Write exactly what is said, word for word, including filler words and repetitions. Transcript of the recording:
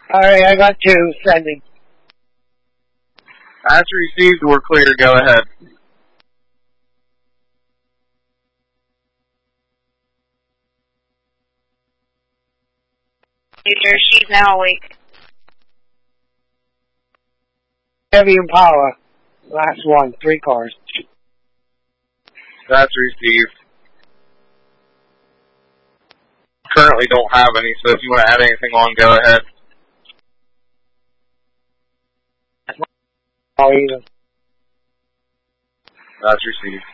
Alright, I got two sending. That's received. We're clear. Go ahead. She's now awake. Heavy Impala. Last one. Three cars. That's received. Currently don't have any, so if you want to add anything on, go ahead. Oh, either. That's received.